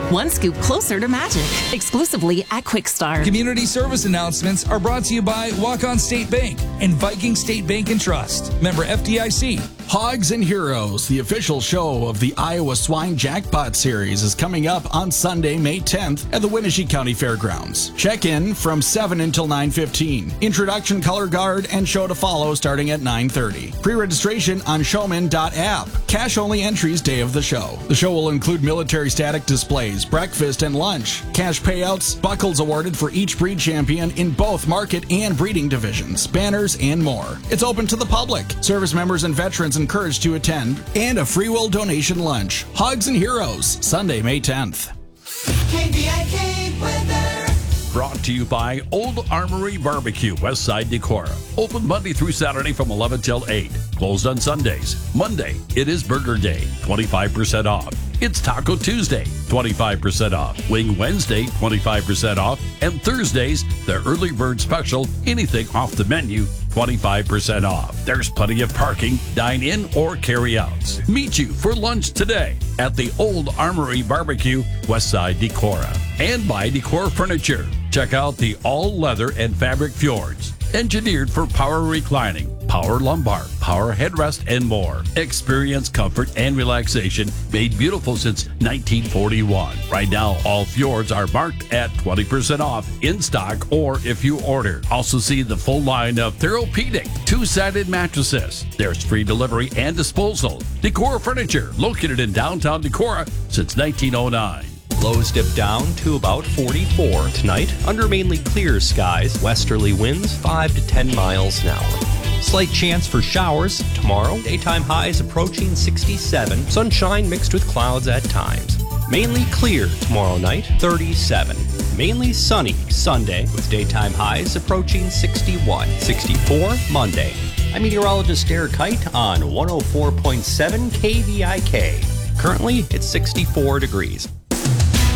one scoop closer to magic. Exclusively at Quick Start. Community service announcements are brought to you by Walk-On State Bank and Viking State Bank and Trust. Member FDIC. Hogs and Heroes, the official show of the Iowa Swine Jackpot Series, is coming up on Sunday, May 10th at the Winnebago County Fairgrounds. Check in from 7 until 9:15. Introduction, color guard, and show to follow starting at 9:30. Pre-registration on showman.app. Cash-only entries day of the show. The show will include military static displays, breakfast, and lunch, cash payouts, buckles awarded for each breed champion in both market and breeding divisions, banners, and more. It's open to the public. Service members and veterans encouraged to attend, and a free will donation lunch. Hogs and Heroes, Sunday, May 10th. KVIK weather. Brought to you by Old Armory Barbecue, Westside Decorah. Open Monday through Saturday from 11 till 8. Closed on Sundays. Monday, it is Burger Day, 25% off. It's Taco Tuesday, 25% off. Wing Wednesday, 25% off. And Thursdays, the early bird special, anything off the menu, 25% off. There's plenty of parking, dine in or carry outs. Meet you for lunch today at the Old Armory Barbecue, Westside Decorah. And by Decor Furniture. Check out the all leather and fabric fjords. Engineered for power reclining, power lumbar, power headrest, and more. Experience comfort and relaxation made beautiful since 1941. Right now, all fjords are marked at 20% off in stock or if you order. Also see the full line of Therapeutic two-sided mattresses. There's free delivery and disposal. Decor Furniture, located in downtown Decorah since 1909. Lows dip down to about 44 tonight under mainly clear skies. Westerly winds 5 to 10 miles an hour. Slight chance for showers tomorrow. Daytime highs approaching 67. Sunshine mixed with clouds at times. Mainly clear tomorrow night, 37. Mainly sunny Sunday with daytime highs approaching 61. 64 Monday. I'm meteorologist Derek Kite on 104.7 KVIK. Currently, it's 64 degrees.